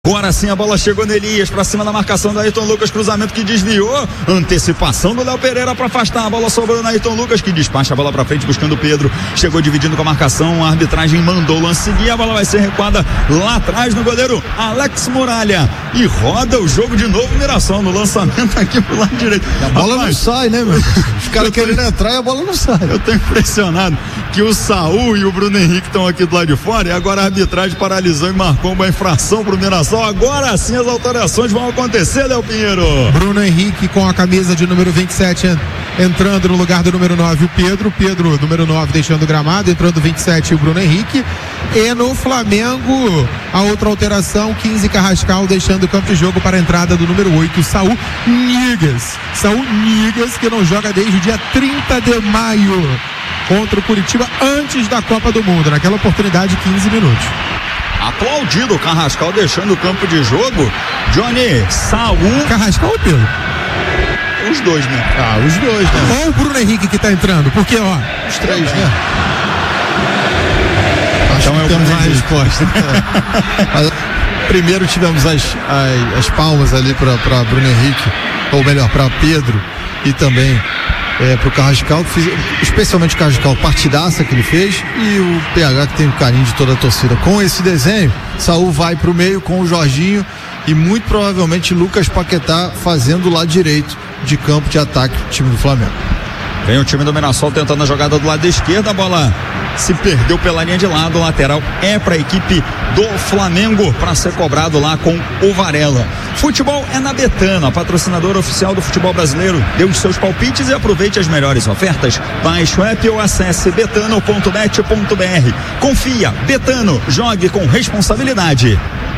Agora sim a bola chegou no Elias, pra cima da marcação do Ayrton Lucas, cruzamento que desviou, antecipação do Léo Pereira pra afastar, a bola sobrou no Ayrton Lucas, que despacha a bola pra frente buscando o Pedro, chegou dividindo com a marcação, a arbitragem mandou o lance seguir, a bola vai ser recuada lá atrás no goleiro Alex Muralha, e roda o jogo de novo, Mirassol no lançamento aqui pro lado direito. A bola não sai, né, meu? Os caras querendo entrar e a bola não sai. Eu tô impressionado que o Saul e o Bruno Henrique estão aqui do lado de fora, e agora a arbitragem paralisou e marcou uma infração pro Mirassol. Agora sim as alterações vão acontecer, Léo Pinheiro. Bruno Henrique com a camisa de número 27 entrando no lugar do número 9 o Pedro número 9 deixando o gramado, entrando 27 o Bruno Henrique. E no Flamengo a outra alteração, 15 Carrascal deixando o campo de jogo para a entrada do número 8 Saul Nigas, que não joga desde o dia 30 de maio contra o Curitiba antes da Copa do Mundo, naquela oportunidade 15 minutos. Aplaudido o Carrascal deixando o campo de jogo. Johnny, Saul. Carrascal ou Pedro? Os dois, né? Os dois, né? Ou o Bruno Henrique que tá entrando, porque, os três, né? Então é o temos a resposta. Mas, primeiro tivemos as palmas ali para Bruno Henrique, ou melhor, para Pedro e também pro Carrascal, especialmente o Carrascal, partidaça que ele fez, e o PH que tem o carinho de toda a torcida. Com esse desenho, Saul vai pro meio com o Jorginho e muito provavelmente Lucas Paquetá fazendo o lado direito de campo de ataque do time do Flamengo. Vem o time do Mirassol tentando a jogada do lado esquerdo, a bola se perdeu pela linha de lado, o lateral é para a equipe do Flamengo para ser cobrado lá com o Varela. Futebol é na Betano, a patrocinadora oficial do futebol brasileiro. Dê os seus palpites e aproveite as melhores ofertas. Baixe o app ou acesse betano.bet.br. Confia, Betano, jogue com responsabilidade.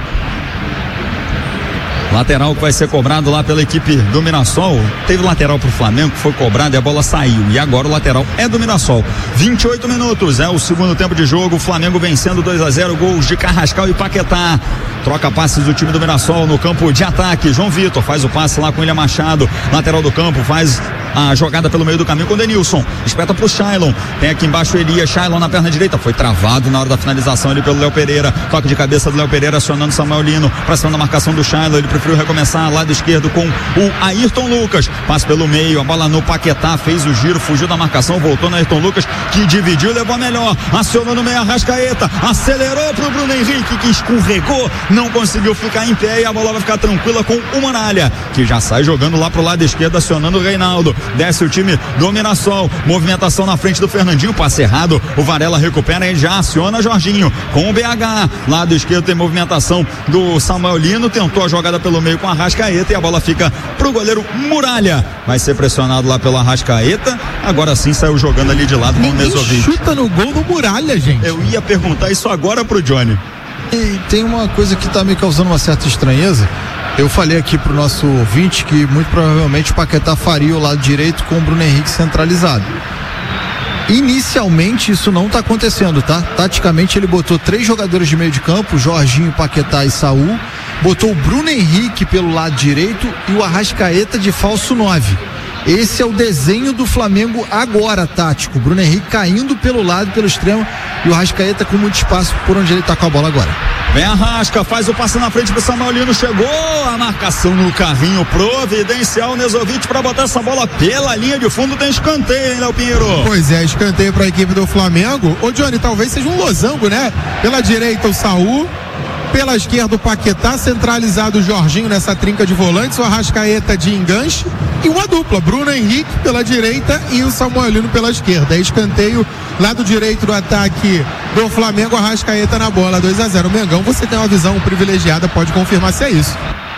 Lateral que vai ser cobrado lá pela equipe do Mirassol. Teve lateral pro Flamengo que foi cobrado e a bola saiu. E agora o lateral é do Mirassol. 28 minutos, é o segundo tempo de jogo. O Flamengo vencendo 2-0, gols de Carrascal e Paquetá. Troca passes do time do Mirassol no campo de ataque. João Vitor faz o passe lá com William Machado. Lateral do campo, faz a jogada pelo meio do caminho com o Denilson. Espeta pro Shailon. Tem aqui embaixo o Elias. Shailon na perna direita. Foi travado na hora da finalização ali pelo Léo Pereira. Toque de cabeça do Léo Pereira acionando Samuel Lino. Pra cima da marcação do Shailon. Ele preferiu recomeçar lado esquerdo com o Ayrton Lucas. Passe pelo meio. A bola no Paquetá. Fez o giro. Fugiu da marcação. Voltou no Ayrton Lucas. Que dividiu. Levou a melhor. Acionou no meio Arrascaeta. Acelerou pro Bruno Henrique. Que escorregou. Não conseguiu ficar em pé. E a bola vai ficar tranquila com o Muralha. Que já sai jogando lá pro lado esquerdo. Acionando o Reinaldo. Desce o time do Mirassol, movimentação na frente do Fernandinho, passe errado, o Varela recupera e já aciona Jorginho com o BH, lado esquerdo tem movimentação do Samuel Lino, tentou a jogada pelo meio com a Arrascaeta e a bola fica pro goleiro Muralha, vai ser pressionado lá pelo Arrascaeta, agora sim saiu jogando ali de lado com o Mezovic. Chuta no gol do Muralha, gente. Eu ia perguntar isso agora pro Johnny. E tem uma coisa que tá me causando uma certa estranheza. Eu falei aqui pro nosso ouvinte que muito provavelmente o Paquetá faria o lado direito com o Bruno Henrique centralizado. Inicialmente isso não tá acontecendo, tá? Taticamente ele botou 3 jogadores de meio de campo, Jorginho, Paquetá e Saul, botou o Bruno Henrique pelo lado direito e o Arrascaeta de falso 9. Esse é o desenho do Flamengo agora, tático. Bruno Henrique caindo pelo lado, pelo extremo, e o Arrascaeta com muito espaço por onde ele tá com a bola agora. Vem Arrasca, faz o passe na frente pro Samuel Lino, chegou a marcação no carrinho providencial, Nezovic para botar essa bola pela linha de fundo, tem escanteio, hein, Léo Pinheiro? Pois é, escanteio para a equipe do Flamengo. Ô Johnny, talvez seja um losango, né? Pela direita o Saul, pela esquerda o Paquetá, centralizado o Jorginho nessa trinca de volantes, o Arrascaeta de enganche e uma dupla, Bruno Henrique pela direita e o Samuel Lino pela esquerda. Escanteio, lado direito do ataque do Flamengo, Arrascaeta na bola, 2-0. Mengão, você tem uma visão privilegiada, pode confirmar se é isso.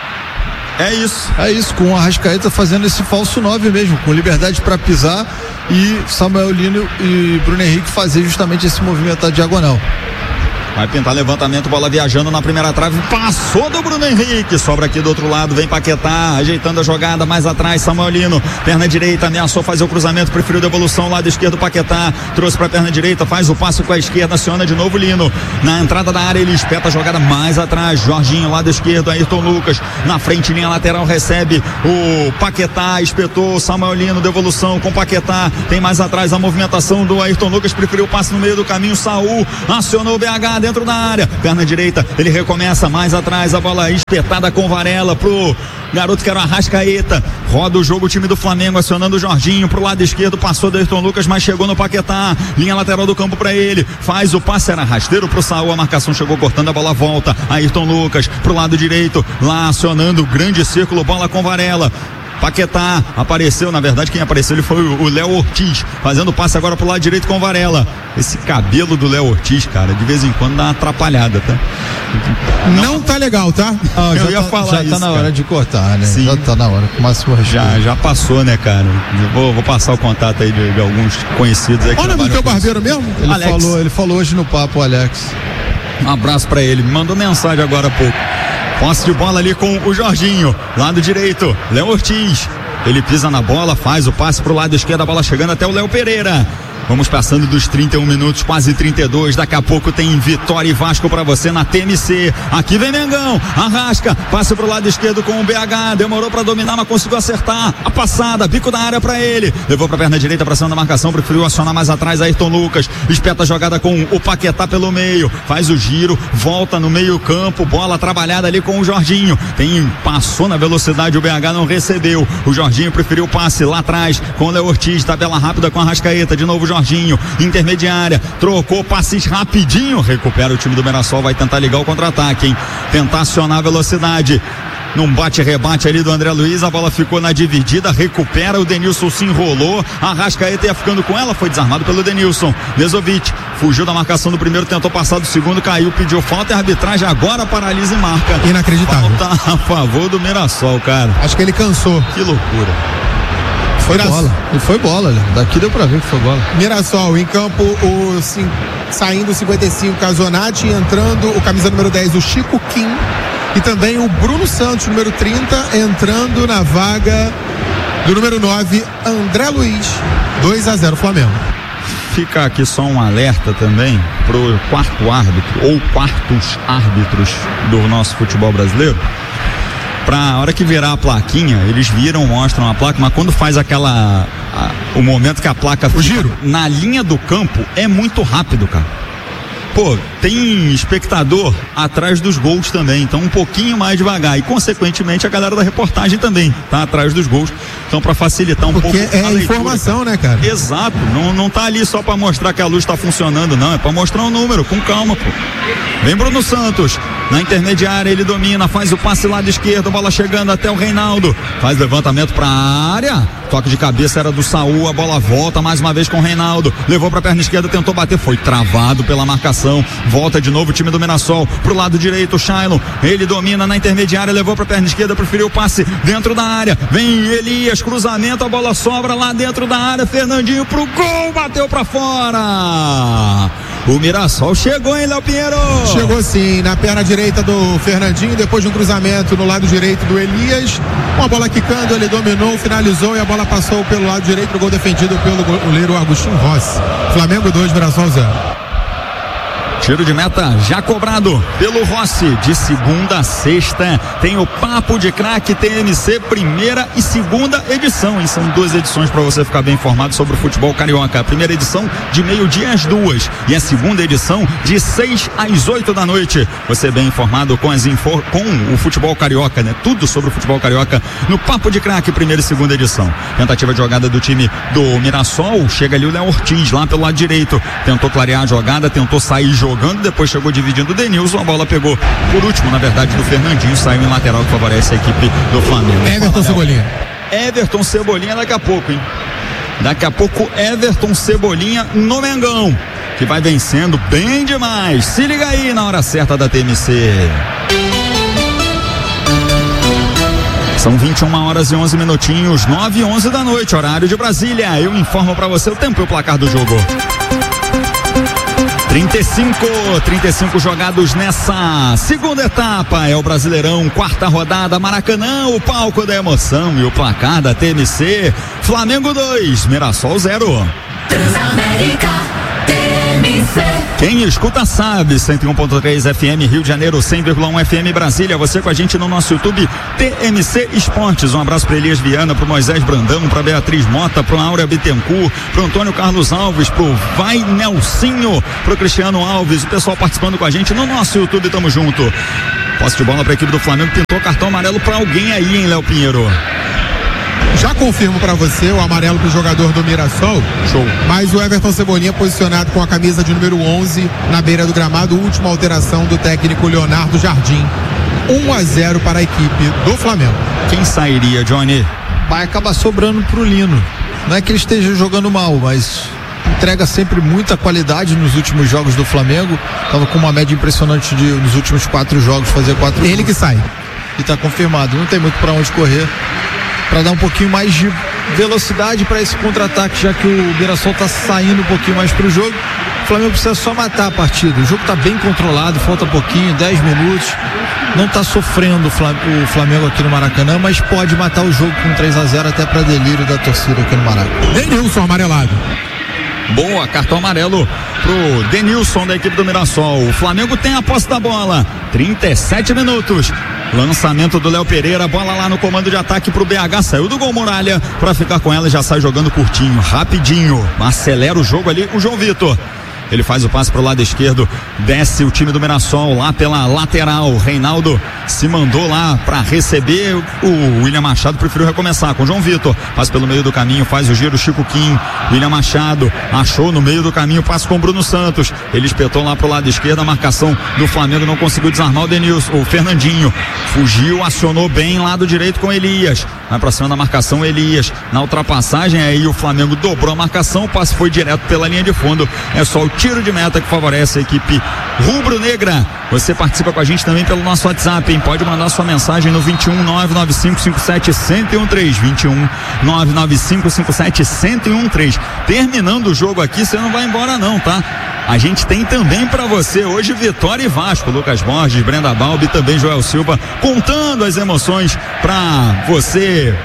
É isso, com o Arrascaeta fazendo esse falso 9 mesmo, com liberdade para pisar e Samuel Lino e Bruno Henrique fazer justamente esse movimento da diagonal. Vai pintar levantamento, bola viajando na primeira trave, passou do Bruno Henrique, sobra aqui do outro lado, vem Paquetá, ajeitando a jogada, mais atrás, Samuel Lino, perna direita, ameaçou fazer o cruzamento, preferiu devolução, lado esquerdo Paquetá, trouxe pra perna direita, faz o passe com a esquerda, aciona de novo Lino, na entrada da área ele espeta a jogada mais atrás, Jorginho, lado esquerdo, Ayrton Lucas, na frente, linha lateral, recebe o Paquetá, espetou Samuel Lino, devolução com Paquetá, tem mais atrás a movimentação do Ayrton Lucas, preferiu o passe no meio do caminho, Saul, acionou o BH, dentro da área, perna direita, ele recomeça mais atrás, a bola espetada com Varela pro garoto que era o Arrascaeta, roda o jogo o time do Flamengo, acionando o Jorginho pro lado esquerdo, passou do Ayrton Lucas, mas chegou no Paquetá, linha lateral do campo pra ele, faz o passe, era rasteiro pro Saul, a marcação chegou cortando, a bola volta, Ayrton Lucas pro lado direito, lá acionando o grande círculo, bola com Varela, Paquetá apareceu, na verdade quem apareceu ele foi o Léo Ortiz, fazendo passe agora pro lado direito com Varela. Esse cabelo do Léo Ortiz, cara, de vez em quando dá uma atrapalhada, tá? Não tá legal, tá? Eu ia falar já isso, tá na hora de cortar, né? Sim. Já tá na hora, com o máximo respeito. Já passou, né, cara? Vou passar o contato aí de alguns conhecidos aí. Olha o nome do teu barbeiro mesmo? Ele falou hoje no papo, Alex. Um abraço pra ele, me mandou mensagem agora há pouco. Posse de bola ali com o Jorginho, lado direito, Léo Ortiz, ele pisa na bola, faz o passe pro lado esquerdo, a bola chegando até o Léo Pereira. Vamos passando dos 31 minutos, quase 32. Daqui a pouco tem Vitória e Vasco pra você na TMC. Aqui vem Mengão, arrasca, passa pro lado esquerdo com o BH. Demorou pra dominar, mas conseguiu acertar. A passada, bico da área pra ele. Levou pra perna direita, pra cima da marcação. Preferiu acionar mais atrás Ayrton Lucas. Espeta a jogada com o Paquetá pelo meio. Faz o giro, volta no meio campo. Bola trabalhada ali com o Jorginho. Passou na velocidade, o BH não recebeu. O Jorginho preferiu o passe lá atrás com o Léo Ortiz. Tabela rápida com a Arrascaeta. De novo o Jorginho, intermediária, trocou passes rapidinho, recupera o time do Mirassol, vai tentar ligar o contra-ataque, hein? Tentar acionar a velocidade. Num bate-rebate ali do André Luiz, a bola ficou na dividida, recupera, o Denilson se enrolou, a Arrascaeta ia ficando com ela, foi desarmado pelo Denilson. Mezovic fugiu da marcação do primeiro, tentou passar do segundo, caiu, pediu falta e a arbitragem agora paralisa e marca. Inacreditável. Falta a favor do Mirassol, cara. Acho que ele cansou. Que loucura. Foi bola. E foi bola, né? Daqui deu pra ver que foi bola. Mirassol em campo, saindo o 55, Casonati, entrando o camisa número 10, o Chico Kim, e também o Bruno Santos, número 30, entrando na vaga do número 9, André Luiz. 2-0 Flamengo. Fica aqui só um alerta também pro quarto árbitro, ou quartos árbitros do nosso futebol brasileiro. Pra hora que virar a plaquinha, eles mostram a placa, mas quando faz o momento que a placa fica giro na linha do campo, é muito rápido, cara. Pô, tem espectador atrás dos gols também, então um pouquinho mais devagar, e consequentemente a galera da reportagem também tá atrás dos gols, então pra facilitar pouco a informação, né, cara? Exato, não tá ali só pra mostrar que a luz tá funcionando, não, é pra mostrar o número, com calma, pô. Vem Bruno Santos, na intermediária ele domina, faz o passe lado esquerdo, bola chegando até o Reinaldo, faz levantamento pra área, toque de cabeça era do Saul, a bola volta mais uma vez com o Reinaldo, levou pra perna esquerda, tentou bater, foi travado pela marcação, volta de novo o time do Mirassol pro lado direito, o Shailon, ele domina na intermediária, levou pra perna esquerda, preferiu o passe dentro da área, vem Elias, cruzamento, a bola sobra lá dentro da área, Fernandinho pro gol, bateu pra fora. O Mirassol chegou, hein, Léo Pinheiro? Chegou sim, na perna direita do Fernandinho, depois de um cruzamento no lado direito do Elias, uma bola quicando, ele dominou, finalizou e a bola passou pelo lado direito, o gol defendido pelo goleiro Agostinho Rossi. Flamengo 2, Mirassol 0. Tiro de meta já cobrado pelo Rossi. De segunda a sexta tem o Papo de Craque TMC, primeira e segunda edição, hein? São 2 edições para você ficar bem informado sobre o futebol carioca. A primeira edição de meio-dia às 2 e a segunda edição de 6 às 8 da noite. Você bem informado com o futebol carioca, né? Tudo sobre o futebol carioca no Papo de Craque, primeira e segunda edição. Tentativa de jogada do time do Mirassol, chega ali o Léo Ortiz lá pelo lado direito, tentou clarear a jogada, tentou sair jogando, depois chegou dividindo o Denilson, a bola pegou por último, na verdade, do Fernandinho, saiu em lateral que favorece a equipe do Flamengo. Everton Cebolinha. Everton Cebolinha daqui a pouco, hein? Daqui a pouco Everton Cebolinha no Mengão, que vai vencendo bem demais. Se liga aí na hora certa da TMC. São 21 horas e 11 minutinhos, 9h11 da noite, horário de Brasília. Eu informo pra você o tempo e o placar do jogo. 35 jogados nessa segunda etapa, é o Brasileirão, quarta rodada, Maracanã, o palco da emoção, e o placar da TMC, Flamengo 2, Mirassol 0. Transamérica, TMC. Quem escuta sabe, 101.3 FM Rio de Janeiro, 100,1 FM Brasília. Você com a gente no nosso YouTube TMC Esportes. Um abraço para Elias Viana, pro Moisés Brandão, pra Beatriz Mota, pro Áurea Bittencourt, pro Antônio Carlos Alves, pro Vai Nelsinho, pro Cristiano Alves, o pessoal participando com a gente no nosso YouTube. Tamo junto. Posse de bola pra equipe do Flamengo, pintou cartão amarelo pra alguém aí, hein, Léo Pinheiro? Já confirmo para você o amarelo pro jogador do Mirassol. Show. Mas o Everton Cebolinha posicionado com a camisa de número 11 na beira do gramado. Última alteração do técnico Leonardo Jardim. 1-0 para a equipe do Flamengo. Quem sairia, Johnny? Vai acabar sobrando pro Lino. Não é que ele esteja jogando mal, mas entrega sempre muita qualidade nos últimos jogos do Flamengo. Tava com uma média impressionante nos últimos 4 jogos, fazer 4 gols. Ele que sai. E tá confirmado. Não tem muito para onde correr, para dar um pouquinho mais de velocidade para esse contra-ataque, já que o Mirassol tá saindo um pouquinho mais pro jogo. O Flamengo precisa só matar a partida. O jogo tá bem controlado, falta pouquinho, 10 minutos. Não tá sofrendo o Flamengo aqui no Maracanã, mas pode matar o jogo com 3-0 até para delírio da torcida aqui no Maracanã. Denilson amarelado. Boa, cartão amarelo pro Denilson da equipe do Mirassol. O Flamengo tem a posse da bola, 37 minutos. Lançamento do Léo Pereira, bola lá no comando de ataque pro BH, saiu do gol Muralha pra ficar com ela e já sai jogando curtinho, rapidinho, acelera o jogo ali o João Vitor. Ele faz o passe pro lado esquerdo, desce o time do Mirassol lá pela lateral. O Reinaldo se mandou lá para receber. O William Machado preferiu recomeçar com o João Vitor. Passa pelo meio do caminho, faz o giro, Chico Kim. William Machado achou no meio do caminho, passa com o Bruno Santos. Ele espetou lá pro lado esquerdo, a marcação do Flamengo não conseguiu desarmar o Denilson. O Fernandinho fugiu, acionou bem lado direito com Elias. Vai pra cima da marcação, Elias. Na ultrapassagem, aí o Flamengo dobrou a marcação, o passe foi direto pela linha de fundo. É só o tiro de meta que favorece a equipe rubro-negra. Você participa com a gente também pelo nosso WhatsApp, hein? Pode mandar sua mensagem no 21 995 57 1013, 21 995 57 1013. Terminando o jogo aqui, você não vai embora não, tá? A gente tem também pra você hoje Vitória e Vasco, Lucas Borges, Brenda Balbi, também Joel Silva, contando as emoções pra você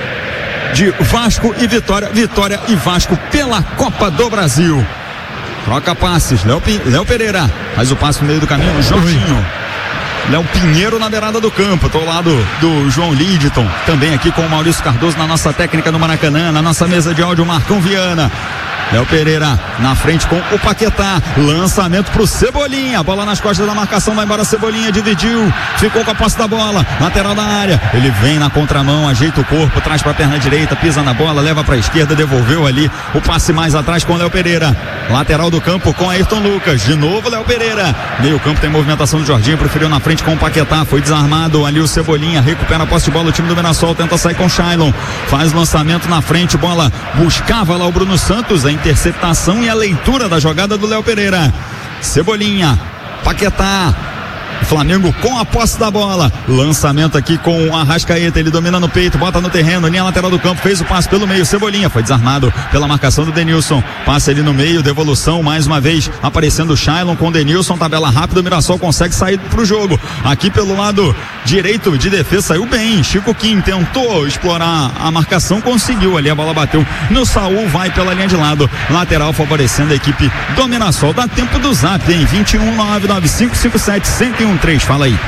de Vasco e Vitória, Vitória e Vasco pela Copa do Brasil. Troca passes, Léo Pereira faz o passe no meio do caminho, Jorginho. Léo Pinheiro na beirada do campo, tô ao lado do João Lidton, também aqui com o Maurício Cardoso na nossa técnica do Maracanã, na nossa mesa de áudio, Marcão Viana. Léo Pereira na frente com o Paquetá, lançamento pro Cebolinha, bola nas costas da marcação, vai embora Cebolinha, dividiu, ficou com a posse da bola, lateral da área, ele vem na contramão, ajeita o corpo, traz pra perna direita, pisa na bola, leva pra esquerda, devolveu ali, o passe mais atrás com o Léo Pereira, lateral do campo com Ayrton Lucas, de novo Léo Pereira, meio campo tem movimentação do Jorginho, preferiu na frente com o Paquetá, foi desarmado ali o Cebolinha, recupera a posse de bola, o time do Mirassol tenta sair com o Shailon, faz lançamento na frente, bola buscava lá o Bruno Santos, a interceptação e a leitura da jogada do Léo Pereira. Cebolinha, Paquetá, Flamengo com a posse da bola, lançamento aqui com o Arrascaeta, ele domina no peito, bota no terreno, linha lateral do campo, fez o passe pelo meio, Cebolinha foi desarmado pela marcação do Denilson, passe ali no meio, devolução, mais uma vez aparecendo o Shailon com o Denilson, tabela rápida, o Mirassol consegue sair pro jogo, aqui pelo lado direito de defesa, saiu bem, Chico Kim tentou explorar a marcação, conseguiu ali, a bola bateu no Saul, vai pela linha de lado, lateral favorecendo a equipe do Mirassol, dá tempo do zap, hein, 21 995 57 1013, fala aí.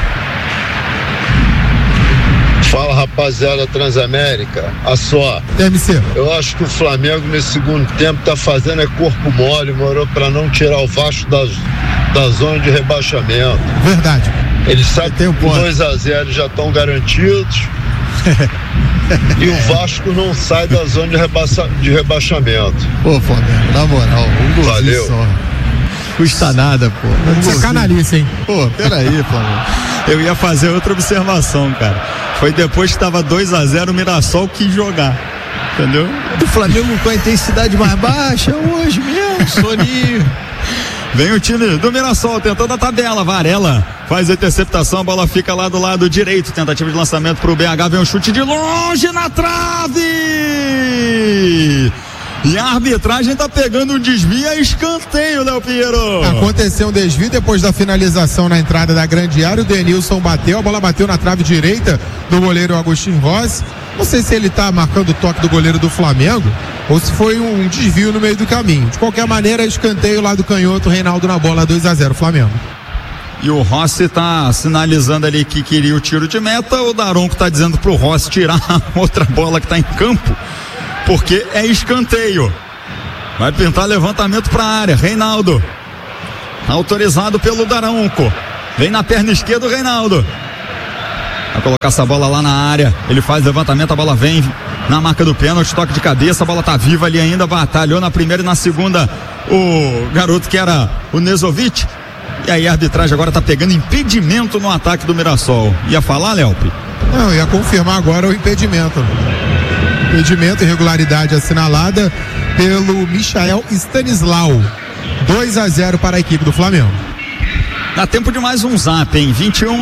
Fala, rapaziada Transamérica, a só. TMC. Eu acho que o Flamengo nesse segundo tempo tá fazendo corpo mole, morou pra não tirar o Vasco da zona de rebaixamento. Verdade. Eles sabem que com 2-0 já estão garantidos. E o Vasco não sai da zona de rebaixamento. Pô, Flamengo, na moral, um golzinho. Valeu. Só. Custa nada, pô. Você é canalice, hein? Pô, peraí, Flamengo. Eu ia fazer outra observação, cara. Foi depois que tava 2-0, o Mirassol quis jogar. Entendeu? O Flamengo com a intensidade mais baixa hoje mesmo, soninho. Vem o time do Mirassol tentando a tabela, Varela faz a interceptação, a bola fica lá do lado direito, tentativa de lançamento pro BH, vem um chute de longe na trave! E a arbitragem tá pegando um desvio e escanteio, Léo Pinheiro. Aconteceu um desvio depois da finalização na entrada da grande área. O Denilson bateu, a bola bateu na trave direita do goleiro Agostinho Rossi. Não sei se ele tá marcando o toque do goleiro do Flamengo ou se foi um desvio no meio do caminho. De qualquer maneira, escanteio lá do canhoto, Reinaldo na bola, 2-0 Flamengo. E o Rossi tá sinalizando ali que queria o tiro de meta. O Daronco tá dizendo pro Rossi tirar a outra bola que tá em campo, porque é escanteio. Vai pintar levantamento pra área. Reinaldo, autorizado pelo Daronco. Vem na perna esquerda o Reinaldo. Vai colocar essa bola lá na área. Ele faz levantamento, a bola vem na marca do pênalti, toque de cabeça, a bola tá viva ali ainda, batalhou na primeira e na segunda o garoto que era o Nezovic. E aí a arbitragem agora tá pegando impedimento no ataque do Mirassol. Ia falar, Léopi? Não, ia confirmar agora o impedimento. Impedimento, irregularidade assinalada pelo Michael Stanislau. 2-0 para a equipe do Flamengo. Dá tempo de mais um zap, hein?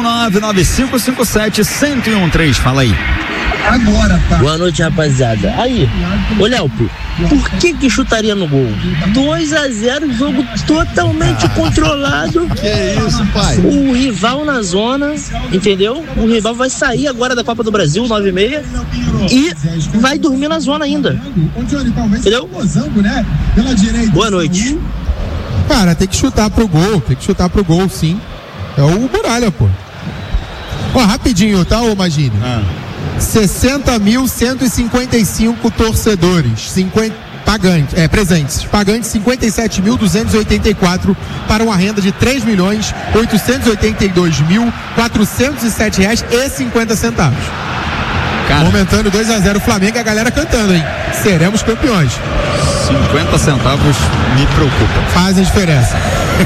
21995571013. Fala aí. Agora, tá. Boa noite, rapaziada. Aí, ô Léopi, por que chutaria no gol? 2-0, jogo totalmente controlado. Que isso, pai? O rival na zona, entendeu? O rival vai sair agora da Copa do Brasil, 9h30, e vai dormir na zona ainda. Entendeu? Boa noite. Cara, tem que chutar pro gol, sim. É o Muralha, pô. Ó, rapidinho, tá, ô Magini? 60.155 torcedores, presentes, pagantes 57.284 para uma renda de R$3.882.407,50. Momentando 2-0 Flamengo, a galera cantando, hein? Seremos campeões. 50 centavos me preocupa. Faz a diferença.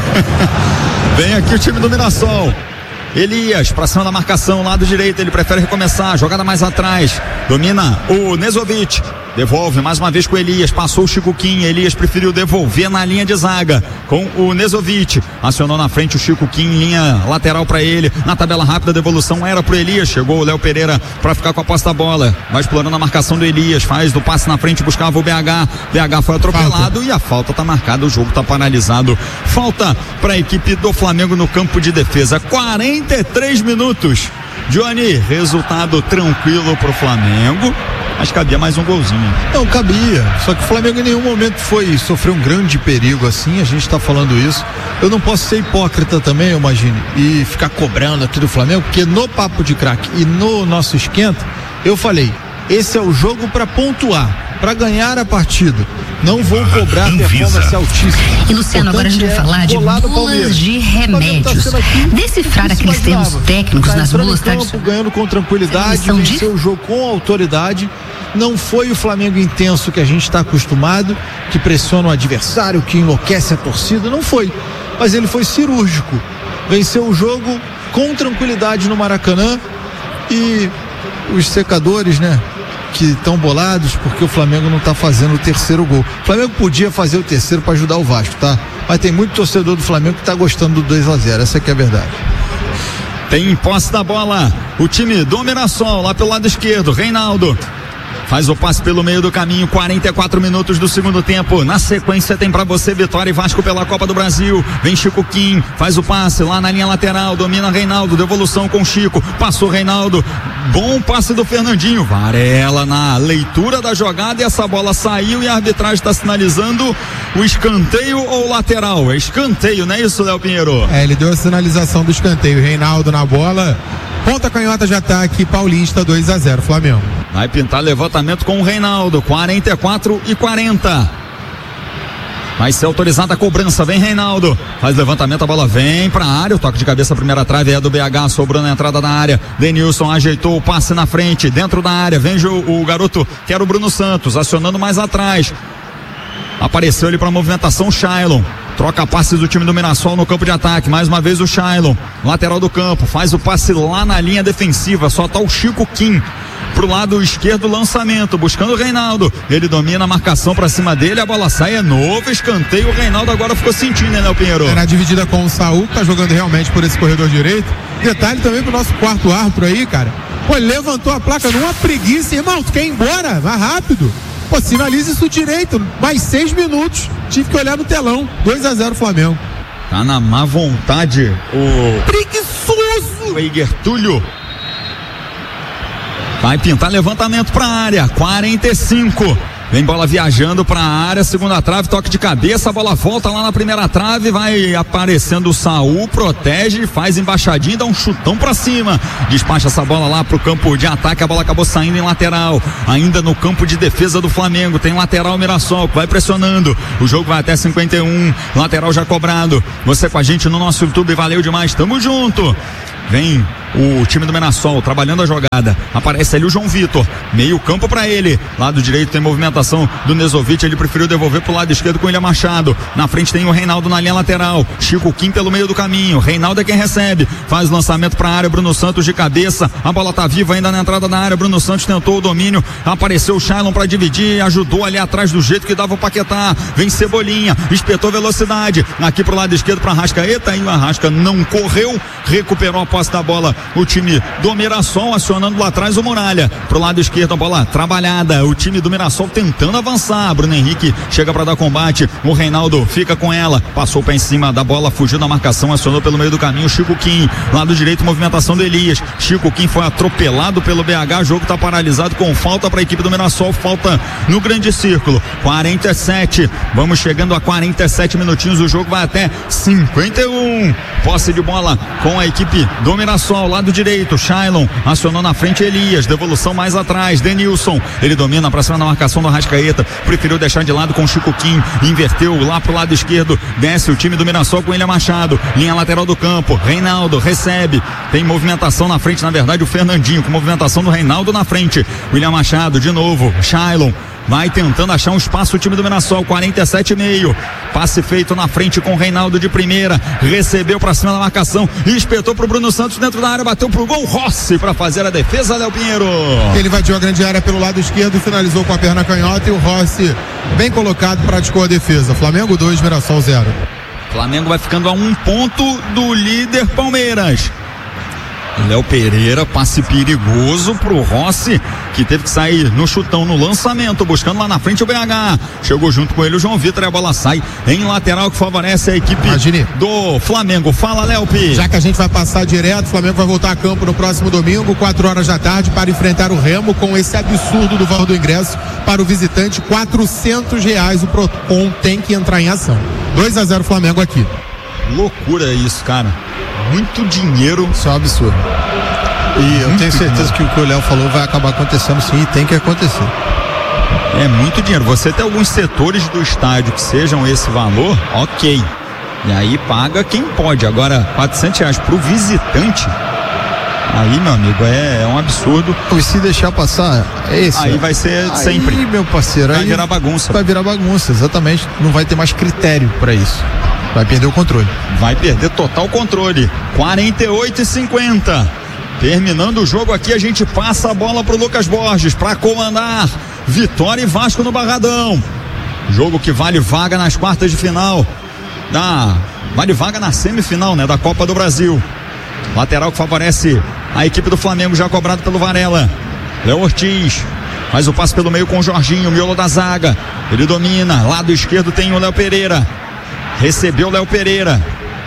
Vem aqui o time do Mirassol. Elias, pra cima da marcação, lado direito, ele prefere recomeçar, jogada mais atrás, domina o Nezovic, devolve mais uma vez com o Elias, passou o Chico Kim, Elias preferiu devolver na linha de zaga, com o Nezovic, acionou na frente o Chico Kim, linha lateral pra ele, na tabela rápida, a devolução era pro Elias, chegou o Léo Pereira pra ficar com a posse da bola, vai explorando a marcação do Elias, faz do passe na frente, buscava o BH foi atropelado e a falta tá marcada, o jogo tá paralisado, falta pra equipe do Flamengo no campo de defesa, 43 minutos. Johnny, resultado tranquilo pro Flamengo, mas cabia mais um golzinho. Não, cabia, só que o Flamengo em nenhum momento sofreu um grande perigo assim, a gente tá falando isso. Eu não posso ser hipócrita também, eu imagino, e ficar cobrando aqui do Flamengo, porque no Papo de Craque e no nosso esquenta, eu falei, esse é o jogo para pontuar, para ganhar a partida. Não vou cobrar performance altíssima. E Luciano, agora a gente vai falar de bulas de remédios. Decifrar aqueles termos técnicos nas bulas. Ganhando com tranquilidade, venceu o jogo com autoridade. Não foi o Flamengo intenso que a gente está acostumado, que pressiona o adversário, que enlouquece a torcida. Não foi. Mas ele foi cirúrgico. Venceu o jogo com tranquilidade no Maracanã. E os secadores, né? Que estão bolados porque o Flamengo não está fazendo o terceiro gol. O Flamengo podia fazer o terceiro para ajudar o Vasco, tá? Mas tem muito torcedor do Flamengo que está gostando do 2-0, essa que é a verdade. Tem posse da bola o time do Mirassol, lá pelo lado esquerdo, Reinaldo faz o passe pelo meio do caminho, 44 minutos do segundo tempo. Na sequência tem pra você Vitória e Vasco pela Copa do Brasil. Vem Chico Kim, faz o passe lá na linha lateral, domina Reinaldo, devolução com Chico, passou Reinaldo, bom passe do Fernandinho, Varela na leitura da jogada e essa bola saiu e a arbitragem está sinalizando o escanteio ou lateral? É escanteio, não é isso, Léo Pinheiro? Ele deu a sinalização do escanteio, Reinaldo na bola, ponta canhota de ataque, Paulista, 2-0 Flamengo. Vai pintar levantamento com o Reinaldo, 44-40. Vai ser autorizada a cobrança, vem Reinaldo, faz levantamento, a bola vem pra área, o toque de cabeça, a primeira trave é do BH, sobrou na entrada da área, Denilson ajeitou o passe na frente, dentro da área, vem o garoto, que era o Bruno Santos, acionando mais atrás, apareceu ele pra movimentação, o Shailon, troca passes do time do Mirassol no campo de ataque, mais uma vez o Shailon, lateral do campo, faz o passe lá na linha defensiva, só tá o Chico Kim, pro lado esquerdo, lançamento, buscando o Reinaldo, ele domina a marcação pra cima dele, a bola sai, é novo escanteio, o Reinaldo agora ficou sentindo, né, Léo Pinheiro? Era dividida com o Saul, que tá jogando realmente por esse corredor direito. Detalhe também pro nosso quarto árbitro aí, cara, pô, ele levantou a placa numa preguiça, irmão, tu quer ir embora? Vai rápido. Pô, sinaliza isso direito. Mais 6 minutos. Tive que olhar no telão. 2-0 Flamengo. Tá na má vontade o preguiçoso Eiger Túlio. Vai pintar levantamento pra área. 45. Vem bola viajando pra área, segunda trave, toque de cabeça, a bola volta lá na primeira trave, vai aparecendo o Saul, protege, faz embaixadinha, dá um chutão pra cima, despacha essa bola lá pro campo de ataque, a bola acabou saindo em lateral, ainda no campo de defesa do Flamengo, tem lateral Mirassol, vai pressionando, o jogo vai até 51, lateral já cobrado, você com a gente no nosso YouTube, valeu demais, tamo junto. Vem o time do Mirassol trabalhando a jogada. Aparece ali o João Vitor. Meio campo pra ele. Lado direito tem movimentação do Nezovic. Ele preferiu devolver pro lado esquerdo com o William Machado. Na frente tem o Reinaldo na linha lateral. Chico Kim pelo meio do caminho. Reinaldo é quem recebe. Faz o lançamento pra área. Bruno Santos de cabeça. A bola tá viva ainda na entrada da área. Bruno Santos tentou o domínio. Apareceu o Shailon pra dividir. Ajudou ali atrás do jeito que dava o Paquetá. Vem Cebolinha. Espetou velocidade. Aqui pro lado esquerdo pra Arrascaeta. E o Arrasca não correu. Recuperou a posse da bola o time do Mirassol, acionando lá atrás o Muralha, pro lado esquerdo a bola trabalhada, o time do Mirassol tentando avançar, Bruno Henrique chega para dar combate, o Reinaldo fica com ela, passou para em cima da bola, fugiu da marcação, acionou pelo meio do caminho, Chico Kim, lado direito movimentação do Elias, Chico Kim foi atropelado pelo BH, o jogo tá paralisado com falta para a equipe do Mirassol, falta no grande círculo, 47, vamos chegando a 47 minutinhos, o jogo vai até 51, posse de bola com a equipe do Mirassol, lado direito, Shailon acionou na frente Elias, devolução mais atrás, Denilson, ele domina pra cima da marcação do Arrascaeta, preferiu deixar de lado com o Chico Kim, inverteu lá pro lado esquerdo, desce o time do Mirassol com William Machado, linha lateral do campo, Reinaldo recebe, tem movimentação na frente, na verdade o Fernandinho, com movimentação do Reinaldo na frente, William Machado de novo, Shailon vai tentando achar um espaço o time do Mirassol, 47,5, passe feito na frente com o Reinaldo de primeira, recebeu pra cima da marcação, espetou pro Bruno Santos dentro da área, bateu pro gol, Rossi pra fazer a defesa, Léo Pinheiro. Ele invadiu a grande área pelo lado esquerdo e finalizou com a perna canhota e o Rossi bem colocado praticou a defesa. Flamengo 2, Mirassol 0. Flamengo vai ficando a 1 ponto do líder Palmeiras. Léo Pereira, passe perigoso pro Rossi, que teve que sair no chutão, no lançamento, buscando lá na frente o BH. Chegou junto com ele o João Vitor e a bola sai em lateral que favorece a equipe do Flamengo. Fala, Léo P. Já que a gente vai passar direto, o Flamengo vai voltar a campo no próximo domingo, 4 horas da tarde, para enfrentar o Remo com esse absurdo do valor do ingresso para o visitante, R$400. O Procon tem que entrar em ação. 2-0 Flamengo aqui. Loucura isso, cara. Muito dinheiro. Isso é um absurdo. E eu tenho certeza que o que o Léo falou vai acabar acontecendo sim, e tem que acontecer. É muito dinheiro. Você tem alguns setores do estádio que sejam esse valor, ok. E aí paga quem pode. Agora, R$400 pro visitante, aí, meu amigo, é um absurdo. E se deixar passar, é esse. Aí vai ser sempre. Aí, meu parceiro, vai virar bagunça. Vai virar bagunça, exatamente. Não vai ter mais critério para isso. Vai perder o controle. Vai perder total controle. 48,50. Terminando o jogo aqui, a gente passa a bola pro Lucas Borges para comandar Vitória e Vasco no Barradão. Jogo que vale vaga nas quartas de final. Vale vaga na semifinal, né? Da Copa do Brasil. Lateral que favorece a equipe do Flamengo, já cobrado pelo Varela. Léo Ortiz faz o passe pelo meio com o Jorginho, miolo da zaga. Ele domina. Lado esquerdo tem o Léo Pereira. Recebeu o Léo Pereira.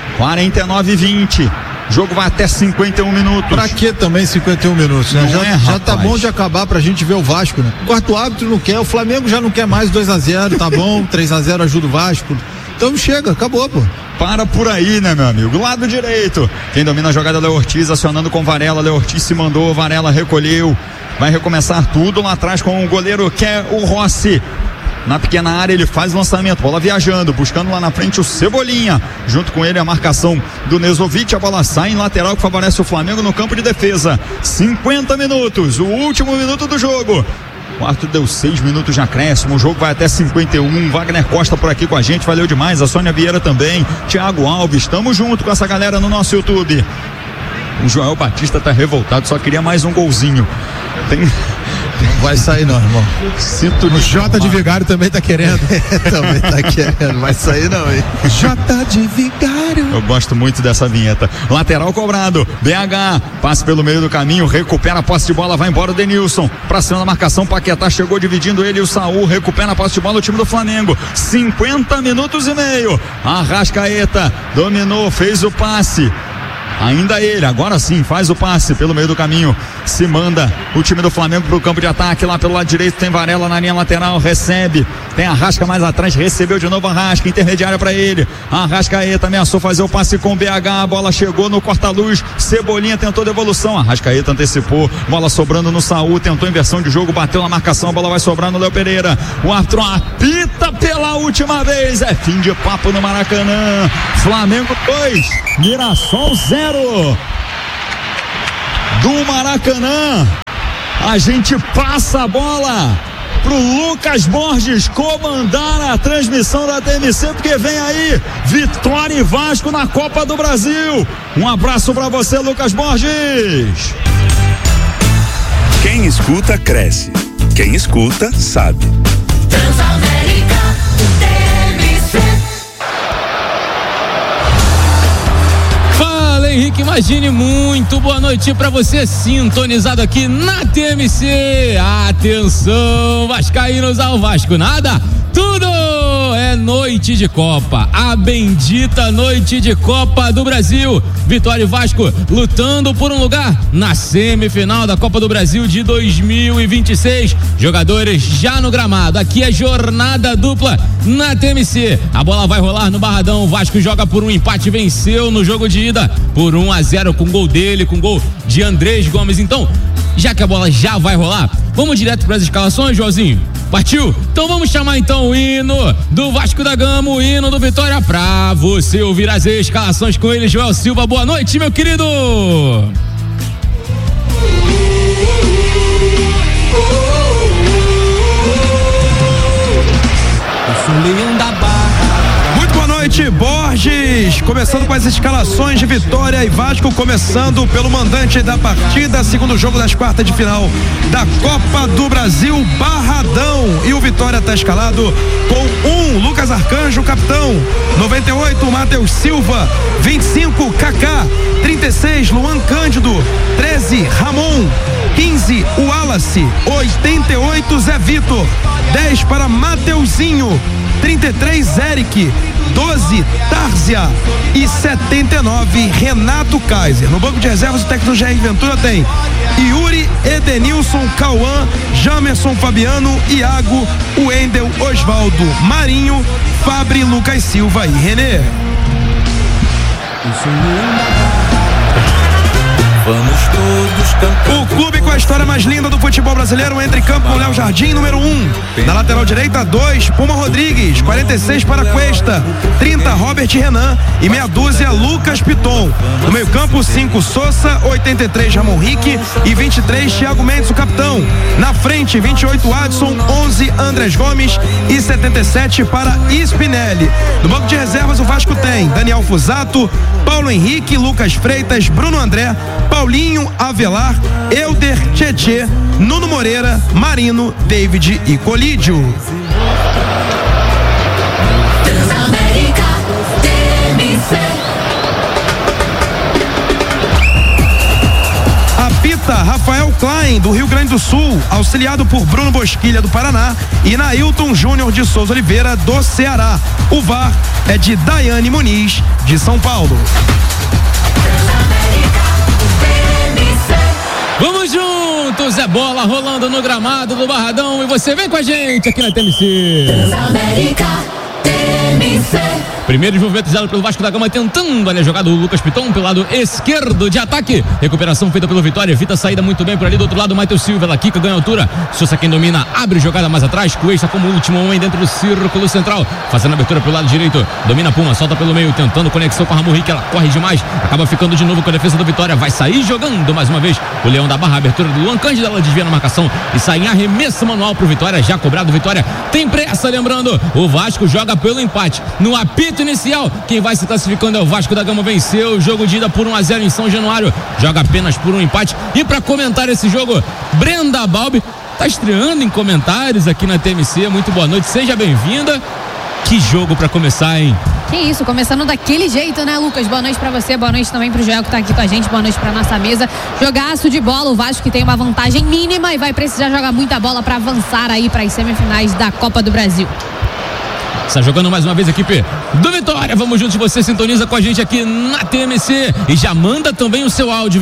49,20. Jogo vai até 51 minutos. Pra que também 51 minutos, né? Já tá bom de acabar pra gente ver o Vasco, né? O quarto árbitro não quer, o Flamengo já não quer mais 2-0, tá bom, 3-0 ajuda o Vasco. Então chega, acabou, pô. Para por aí, né, meu amigo? Lado direito. Quem domina a jogada é Léo Ortiz, acionando com Varela. Léo Ortiz se mandou, Varela recolheu. Vai recomeçar tudo lá atrás com o goleiro que é o Rossi. Na pequena área ele faz o lançamento, bola viajando, buscando lá na frente o Cebolinha, junto com ele a marcação do Nezovic, a bola sai em lateral que favorece o Flamengo no campo de defesa. 50 minutos, o último minuto do jogo. O quarto deu 6 minutos de acréscimo, o jogo vai até 51. Wagner Costa por aqui com a gente, valeu demais, a Sônia Vieira também, Thiago Alves, estamos junto com essa galera no nosso YouTube. O Joel Batista tá revoltado, só queria mais um golzinho. Vai sair não, irmão. Sinto o Jota de Vigário também tá querendo. Também tá querendo, vai sair não, hein? Jota de Vigário. Eu gosto muito dessa vinheta. Lateral cobrado, BH, passe pelo meio do caminho, recupera a posse de bola, vai embora o Denilson, pra cima da marcação, Paquetá chegou dividindo ele e o Saul, recupera a posse de bola o time do Flamengo, 50 minutos e meio, Arrascaeta dominou, fez o passe, ainda ele, agora sim, faz o passe pelo meio do caminho, se manda o time do Flamengo pro campo de ataque, lá pelo lado direito tem Varela na linha lateral, recebe, tem Arrasca mais atrás, recebeu de novo Arrasca, intermediária pra ele, Arrascaeta ameaçou fazer o passe com o BH, a bola chegou no corta-luz, Cebolinha tentou devolução, Arrascaeta antecipou, bola sobrando no Saul, tentou inversão de jogo, bateu na marcação, a bola vai sobrar no Léo Pereira, o árbitro apita pela última vez, é fim de papo no Maracanã, Flamengo 2, Mirassol 0. Do Maracanã, a gente passa a bola pro Lucas Borges comandar a transmissão da TMC, porque vem aí Vitória e Vasco na Copa do Brasil. Um abraço pra você, Lucas Borges. Quem escuta, cresce. Quem escuta, sabe. Transamérica TMC. Henrique Imagine, muito boa noite pra você sintonizado aqui na TMC. Atenção, vascaínos ao Vasco nada, tudo é noite de Copa, a bendita noite de Copa do Brasil. Vitória e Vasco lutando por um lugar na semifinal da Copa do Brasil de 2026. Jogadores já no gramado, aqui é jornada dupla na TMC. A bola vai rolar no Barradão, o Vasco joga por um empate, venceu no jogo de ida por 1-0 com gol dele, com gol de Andrés Gomes. Então, já que a bola já vai rolar, vamos direto para as escalações, Joãozinho? Partiu? Então vamos chamar então o hino do Vasco da Gama, o hino do Vitória, pra você ouvir as escalações com ele, Joel Silva. Boa noite, meu querido! Muito boa noite, Borges, começando com as escalações de Vitória e Vasco, começando pelo mandante da partida, segundo jogo das quartas de final da Copa do Brasil, Barradão, e o Vitória está escalado com Lucas Arcanjo, capitão, 98, Matheus Silva, 25, Kaká, 36, Luan Cândido, 13, Ramon, 15, Wallace, 88, Zé Vitor, 10 para Mateuzinho, 33, Eric, 12, Tárzia e 79, Renato Kaiser. No banco de reservas, o técnico Jair Ventura tem Yuri, Edenilson, Cauã, Jamerson, Fabiano, Iago, Wendel, Osvaldo, Marinho, Fabri, Lucas Silva e Renê. Vamos todos cantar. O clube com a história mais linda do futebol brasileiro entra em campo com Léo Jardim, número 1. Na lateral direita, 2, Puma Rodrigues, 46 para Cuesta, 30, Robert Renan e meia dúzia, Lucas Piton. No meio campo, 5, Sousa, 83, Ramon Rique e 23, Thiago Mendes, o capitão. Na frente, 28, Adson, 11, Andrés Gomes e 77 para Spinelli. No banco de reservas, o Vasco tem Daniel Fusato, Paulo Henrique, Lucas Freitas, Bruno André, Paulinho, Avelar, Elder, Tietê, Nuno Moreira, Marino, David e Colídio. Transamérica TMC. Apita Rafael Klein, do Rio Grande do Sul, auxiliado por Bruno Bosquilha, do Paraná, e Nailton Júnior de Souza Oliveira, do Ceará. O VAR é de Daiane Muniz, de São Paulo. Vamos juntos, é bola rolando no gramado do Barradão e você vem com a gente aqui na TMC. Transamérica TMC. Primeiro envolvimento zero pelo Vasco da Gama, tentando ali a jogada do Lucas Piton pelo lado esquerdo de ataque. Recuperação feita pelo Vitória, evita a saída muito bem por ali do outro lado. Matheus Silva, ela quica, ganha altura. Sousa quem domina, abre jogada mais atrás. Cuesta como último homem dentro do círculo central, fazendo a abertura pelo lado direito. Domina Puma, solta pelo meio, tentando conexão com a Ramon Rique. Ela corre demais, acaba ficando de novo com a defesa do Vitória. Vai sair jogando mais uma vez o Leão da Barra. Abertura do Luan Cândido, ela desvia na marcação e sai em arremesso manual pro Vitória. Já cobrado, Vitória tem pressa, lembrando, o Vasco joga pelo empate. No apito inicial, quem vai se classificando é o Vasco da Gama, venceu o jogo de ida por 1-0 em São Januário, joga apenas por um empate. E para comentar esse jogo, Brenda Balbi, tá estreando em comentários aqui na TMC. Muito boa noite, seja bem-vinda. Que jogo pra começar, hein? Que isso, começando daquele jeito, né, Lucas? Boa noite pra você, boa noite também pro Joel que tá aqui com a gente, boa noite pra nossa mesa. Jogaço de bola, o Vasco que tem uma vantagem mínima e vai precisar jogar muita bola pra avançar aí pras semifinais da Copa do Brasil. Está jogando mais uma vez a equipe do Vitória. Vamos juntos, você sintoniza com a gente aqui na TMC e já manda também o seu áudio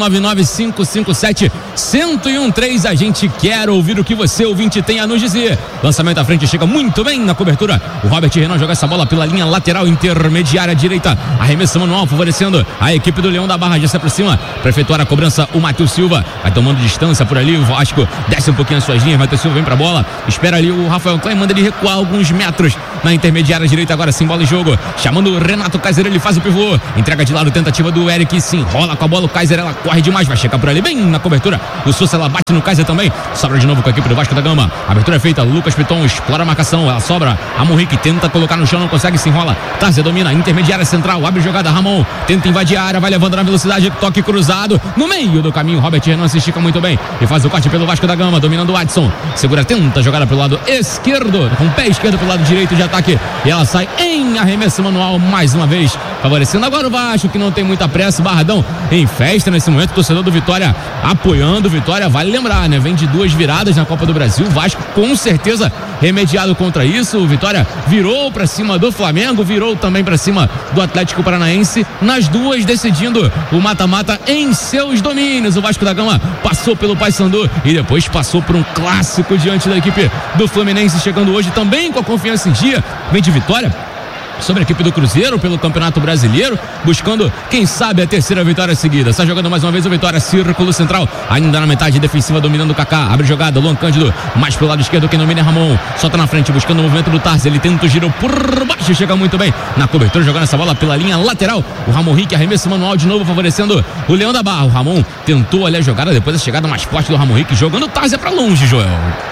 2199-557-1013. A gente quer ouvir o que você, ouvinte, tem a nos dizer. Lançamento à frente, chega muito bem na cobertura. O Robert Renan joga essa bola pela linha lateral intermediária direita. Arremesso manual favorecendo a equipe do Leão da Barra. Já se aproxima para efetuar a cobrança o Matheus Silva. Vai tomando distância por ali. O Vasco desce um pouquinho as suas linhas. Matheus Silva vem pra bola. Espera ali o Rafael Klein, manda ele recuar alguns metros na intermediária direita, agora sim, bola em jogo, chamando o Renato Kaiser, ele faz o pivô, entrega de lado, tentativa do Eric, se enrola com a bola, o Kaiser, ela corre demais, vai chegar por ali, bem na cobertura, o Sousa, ela bate no Kaiser também, sobra de novo com a equipe do Vasco da Gama, abertura é feita, Lucas Piton explora a marcação, ela sobra, a Monrique tenta colocar no chão, não consegue, se enrola, Tarzia domina, intermediária central, abre jogada, Ramon, tenta invadir a área, vai levando na velocidade, toque cruzado, no meio do caminho, Robert Renan se estica muito bem, e faz o corte pelo Vasco da Gama, dominando o Adson, segura, tenta jogada pelo lado esquerdo, com o pé esquerdo pelo lado direito de ataque, e ela sai em arremesso manual mais uma vez, favorecendo agora o Vasco, que não tem muita pressa. Barradão em festa nesse momento, torcedor do Vitória apoiando o Vitória, vale lembrar, né? Vem de 2 viradas na Copa do Brasil, o Vasco com certeza remediado contra isso. O Vitória virou pra cima do Flamengo, virou também pra cima do Atlético Paranaense, nas duas decidindo o mata-mata em seus domínios. O Vasco da Gama passou pelo Paysandu e depois passou por um clássico diante da equipe do Fluminense, chegando hoje também com a confiança em dia, vem de vitória sobre a equipe do Cruzeiro pelo Campeonato Brasileiro, buscando, quem sabe, a terceira vitória seguida. Está jogando mais uma vez o Vitória, círculo central, ainda na metade defensiva, dominando o Kaká, abre jogada, Luan Cândido, mais pro lado esquerdo, quem domina é Ramon, solta na frente, buscando o movimento do Tarzi, ele tenta o giro por baixo, chega muito bem na cobertura, jogando essa bola pela linha lateral, o Ramon Rick, arremesso manual de novo, favorecendo o Leão da Barra. O Ramon tentou ali a jogada, depois a chegada mais forte do Ramon Rick, jogando o Tarzi pra longe, Joel.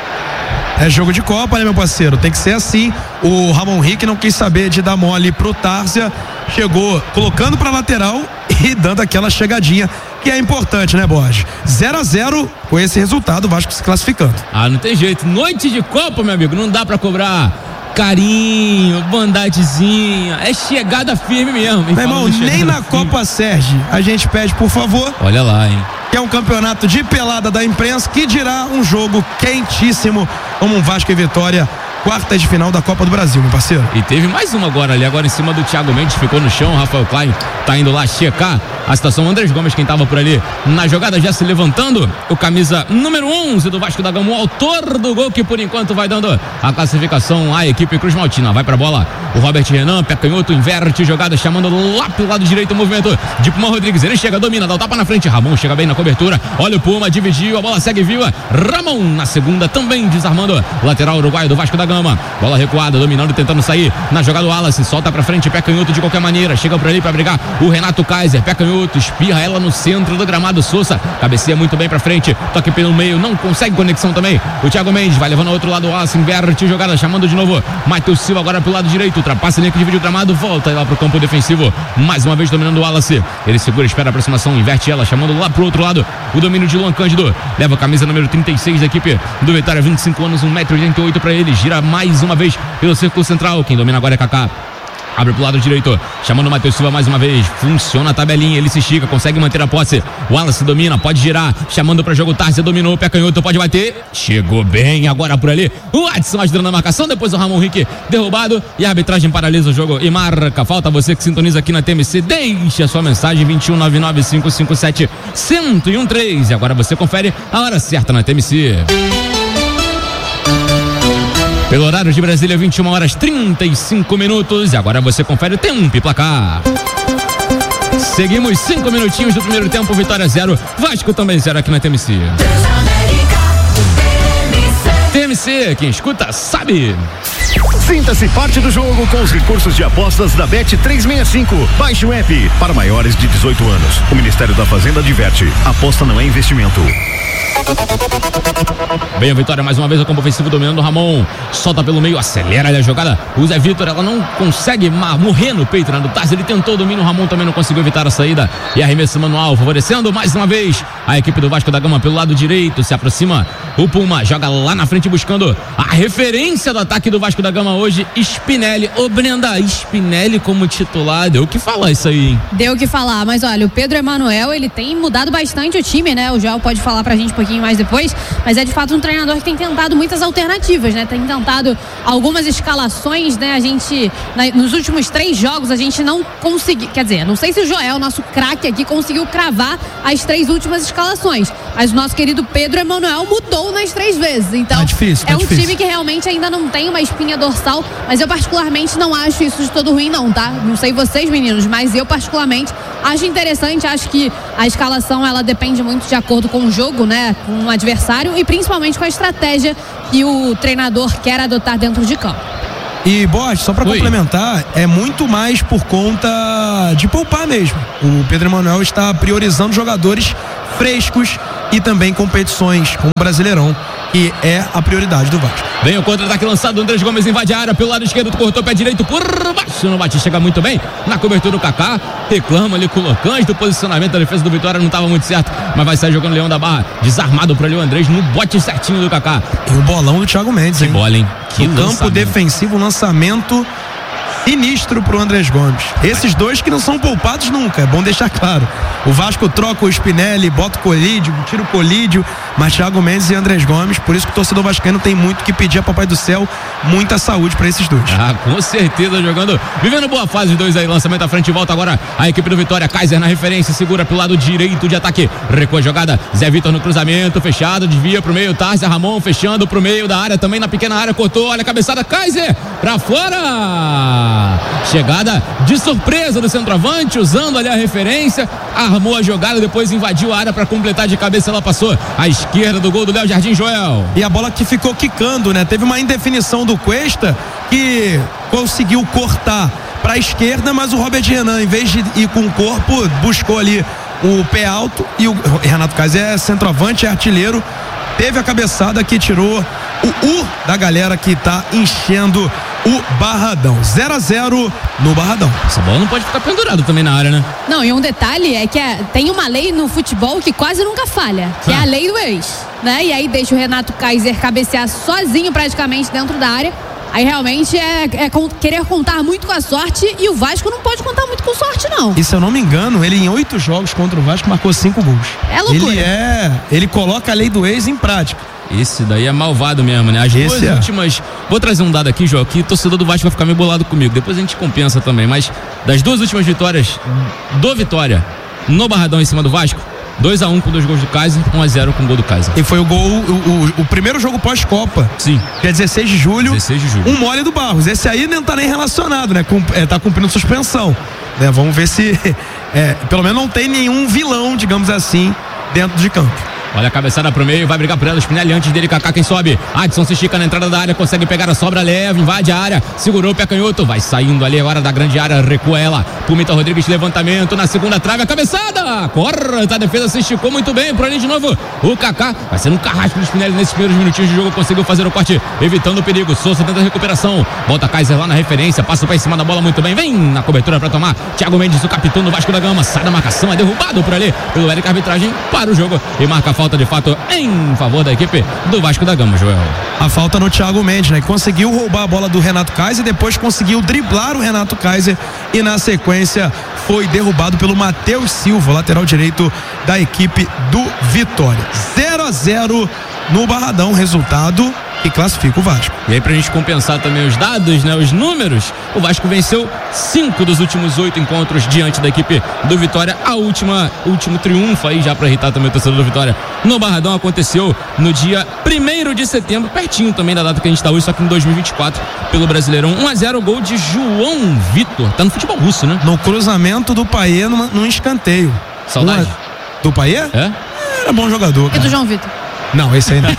É jogo de Copa, né, meu parceiro? Tem que ser assim. O Ramon Rick não quis saber de dar mole pro Tarzia, chegou colocando pra lateral e dando aquela chegadinha que é importante, né, Borges? 0-0 com esse resultado, o Vasco se classificando. Ah, não tem jeito. Noite de Copa, meu amigo, não dá pra cobrar carinho, bondadezinha, é chegada firme mesmo. Meu irmão, nem na Copa Sérgio a gente pede, por favor. Olha lá, hein? Que é um campeonato de pelada da imprensa, que dirá um jogo quentíssimo como um Vasco e Vitória, quartas de final da Copa do Brasil, meu parceiro. E teve mais uma agora ali, agora em cima do Thiago Mendes, ficou no chão, o Rafael Klein tá indo lá checar a situação. Andrés Gomes, quem tava por ali na jogada, já se levantando, o camisa número 11 do Vasco da Gama, o autor do gol, que por enquanto vai dando a classificação à equipe Cruz Maltina. Vai pra bola o Robert Renan, pé canhoto, inverte jogada, chamando lá pro lado direito o movimento de Puma Rodrigues, ele chega, domina, dá o tapa na frente, Ramon chega bem na cobertura, olha o Puma, dividiu, a bola segue viva, Ramon na segunda também desarmando, lateral uruguaio do Vasco da Gama, bola recuada, dominando, tentando sair na jogada, o Wallace solta pra frente, pé canhoto de qualquer maneira, chega por ali pra brigar o Renato Kaiser, pé canhoto, espirra ela no centro do gramado, Sousa cabeceia muito bem pra frente, toque pelo meio, não consegue conexão também, o Thiago Mendes vai levando ao outro lado, o Wallace inverte jogada, chamando de novo Matheus Silva agora pro lado direito, ultrapassa a linha que divide o gramado, volta lá pro campo defensivo, mais uma vez dominando o Wallace, ele segura, espera a aproximação, inverte ela, chamando lá pro outro lado o domínio de Luan Cândido, leva a camisa número 36 da equipe do Vitória, 25 anos, 1,88 m pra ele, gira mais uma vez pelo círculo central, quem domina agora é Kaká. Abre pro lado direito, chamando o Matheus Silva mais uma vez, funciona a tabelinha, ele se estica, consegue manter a posse, o Wallace domina, pode girar, chamando para jogo, Tarzia dominou, pé canhoto, pode bater, chegou bem agora por ali, o Adson ajudando na marcação, depois o Ramon Rick derrubado e a arbitragem paralisa o jogo e marca falta. Você que sintoniza aqui na TMC, deixe a sua mensagem 2199-557-1013 e agora você confere a hora certa na TMC. Pelo horário de Brasília, 21h35 e agora você confere o tempo e placar. Seguimos 5 minutinhos do primeiro tempo, Vitória 0, Vasco também 0 aqui na TMC. TMC, quem escuta sabe. Sinta-se parte do jogo com os recursos de apostas da Bet365. Baixe o app para maiores de 18 anos. O Ministério da Fazenda adverte: aposta não é investimento. Bem, a Vitória mais uma vez, o campo ofensivo dominando o Ramon, solta pelo meio, acelera ali a jogada, o Zé Vitor, ela não consegue morrer no peito, né, do Tarzi, ele tentou o domínio, o Ramon também não conseguiu evitar a saída, e arremesso manual, favorecendo mais uma vez a equipe do Vasco da Gama pelo lado direito, se aproxima O Puma joga lá na frente buscando a referência do ataque do Vasco da Gama hoje, Spinelli. Ô Brenda, Spinelli como titular, deu o que falar isso aí, hein? Deu o que falar, mas olha, o Pedro Emanuel, ele tem mudado bastante o time, né? O Joel pode falar pra gente um pouquinho mais depois, mas é de fato um treinador que tem tentado muitas alternativas, né? Tem tentado algumas escalações, né? A gente, nos últimos 3 jogos, a gente não conseguiu, quer dizer, não sei se o Joel, nosso craque aqui, conseguiu cravar as 3 últimas escalações, mas o nosso querido Pedro Emanuel mudou nas 3 vezes, então difícil, é um time que realmente ainda não tem uma espinha dorsal, mas eu particularmente não acho isso de todo ruim não, tá? Não sei vocês, meninos, mas eu particularmente acho interessante, acho que a escalação ela depende muito de acordo com o jogo, né? Com o adversário e principalmente com a estratégia que o treinador quer adotar dentro de campo. E, Borges, só pra complementar, é muito mais por conta de poupar mesmo. O Pedro Emanuel está priorizando jogadores frescos e também competições como o Brasileirão, que é a prioridade do Vasco. Vem o contra-ataque lançado, o Andrés Gomes invade a área pelo lado esquerdo, cortou o pé direito por baixo, não bate, chega muito bem na cobertura do Kaká, reclama ali com o Locães do posicionamento da defesa do Vitória, não estava muito certo, mas vai sair jogando o Leão da Barra, desarmado para ali o Andrés no bote certinho do Kaká. E o bolão do Thiago Mendes, hein? Que bola, hein? Que no campo defensivo, lançamento sinistro pro Andrés Gomes. Esses dois que não são poupados nunca, é bom deixar claro. O Vasco troca o Spinelli, bota o Colídio, tira o Colídio, mas Thiago Mendes e Andrés Gomes, por isso que o torcedor vascaíno tem muito que pedir a Papai do Céu, muita saúde para esses dois. Ah, com certeza, jogando, vivendo boa fase os dois aí, lançamento à frente e volta agora a equipe do Vitória, Kaiser na referência, segura pro lado direito de ataque, recua a jogada, Zé Vitor no cruzamento, fechado, desvia pro meio, Tarcia Ramon fechando pro meio da área, também na pequena área, cortou, olha a cabeçada, Kaiser, pra fora! Chegada de surpresa do centroavante, usando ali a referência, armou a jogada, depois invadiu a área para completar de cabeça, ela passou à esquerda do gol do Léo Jardim, Joel. E a bola que ficou quicando, né? Teve uma indefinição do Cuesta que conseguiu cortar para a esquerda, mas o Robert Renan, em vez de ir com o corpo, buscou ali o pé alto e o Renato Kaiser é centroavante, é artilheiro, teve a cabeçada que tirou o da galera que tá enchendo o Barradão. 0-0 no Barradão. Essa bola não pode ficar pendurada também na área, né? Não, e um detalhe é que tem uma lei no futebol que quase nunca falha, que é a lei do ex, né? E aí deixa o Renato Kaiser cabecear sozinho praticamente dentro da área. Aí realmente é querer contar muito com a sorte, e o Vasco não pode contar muito com sorte, não. E se eu não me engano, ele em 8 jogos contra o Vasco marcou 5 gols. É loucura. Ele coloca a lei do ex em prática. Esse daí é malvado mesmo, né? As duas últimas. Vou trazer um dado aqui, João, que o torcedor do Vasco vai ficar meio bolado comigo. Depois a gente compensa também. Mas das 2 últimas vitórias do Vitória no Barradão em cima do Vasco, 2-1 com 2 gols do Kaiser, 1-0 com o gol do Kaiser. E foi o gol, o primeiro jogo pós-Copa. Sim. Que é 16 de julho. 16 de julho. Um mole do Barros. Esse aí não tá nem relacionado, né? Tá cumprindo suspensão. Né? Vamos ver se pelo menos não tem nenhum vilão, digamos assim, dentro de campo. Olha a cabeçada pro meio, vai brigar por ela, Spinelli antes dele, Kaká quem sobe, Adson se estica na entrada da área, consegue pegar a sobra leve, invade a área, segurou o pé canhoto, vai saindo ali agora da grande área, recua ela, Pumita Rodrigues, levantamento na segunda trave, a cabeçada, corta, a defesa se esticou muito bem, por ali de novo, o Kaká, vai sendo um carrasco do Spinelli nesses primeiros minutinhos de jogo, conseguiu fazer o corte, evitando o perigo, Souza tenta a recuperação, volta Kaiser lá na referência, passa o pé em cima da bola muito bem, vem na cobertura pra tomar, Thiago Mendes, o capitão do Vasco da Gama, sai da marcação, é derrubado por ali, pelo Eric, arbitragem para o jogo, e marca a falta de fato em favor da equipe do Vasco da Gama, Joel. A falta no Thiago Mendes, né? Conseguiu roubar a bola do Renato Kaiser, depois conseguiu driblar o Renato Kaiser e na sequência foi derrubado pelo Matheus Silva, lateral direito da equipe do Vitória. 0-0 no Barradão, resultado que classifica o Vasco. E aí, pra gente compensar também os dados, né, os números, o Vasco venceu 5 dos últimos 8 encontros diante da equipe do Vitória. Último triunfo aí, já pra irritar também o torcedor do Vitória, no Barradão, aconteceu no dia 1º de setembro, pertinho também da data que a gente tá hoje, só que em 2024, pelo Brasileirão. 1-0, gol de João Vitor. Tá no futebol russo, né? No cruzamento do Paier num escanteio. Saudade. Do Paier? Era bom jogador, cara. E do João Vitor? Não, esse aí não.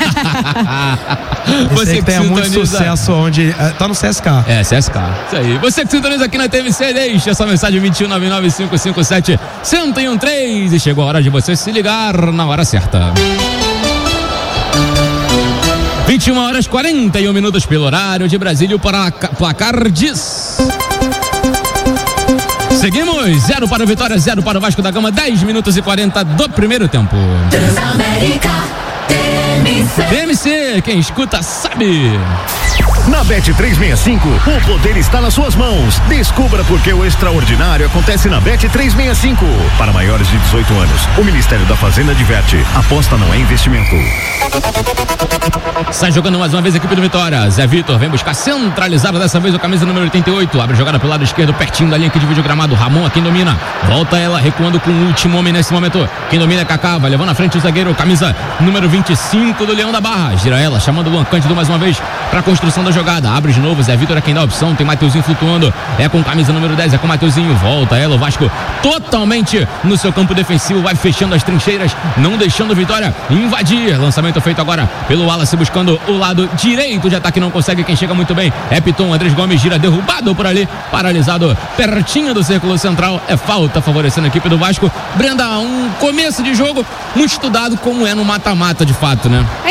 Você que tem muito sucesso onde tá no CSK. CSK. Isso aí. Você que sintoniza aqui na TMC, deixa essa mensagem 2199557-1013 e chegou a hora de você se ligar na hora certa. 21h41 pelo horário de Brasília, para placar diz. Seguimos, 0 para o Vitória, 0 para o Vasco da Gama, 10 minutos e 40 do primeiro tempo. Transamérica TMC. TMC, quem escuta sabe. Na Bet365, o poder está nas suas mãos. Descubra por que o extraordinário acontece na Bet365. Para maiores de 18 anos, o Ministério da Fazenda adverte: aposta não é investimento. Sai jogando mais uma vez a equipe do Vitória. Zé Vitor vem buscar centralizado dessa vez o camisa número 88. Abre jogada pelo lado esquerdo, pertinho da linha que divide o gramado. Ramon, quem domina. Volta ela, recuando com o último homem nesse momento. Quem domina é Kaká, vai levando na frente o zagueiro, camisa número 25 do Leão da Barra. Gira ela, chamando o Luan Cândido mais uma vez para a construção da jogada. Abre de novo, Zé Vitor é quem dá a opção. Tem Mateuzinho flutuando. É com camisa número 10, é com Mateuzinho. Volta ela, o Vasco totalmente no seu campo defensivo. Vai fechando as trincheiras, não deixando o Vitória invadir. Lançamento feito agora pelo Wallace, buscando o lado direito de ataque. Não consegue, quem chega muito bem é Piton. Andrés Gomes gira, derrubado por ali, paralisado pertinho do círculo central. É falta favorecendo a equipe do Vasco. Brenda, um começo de jogo muito estudado, como é no mata-mata de fato, né? É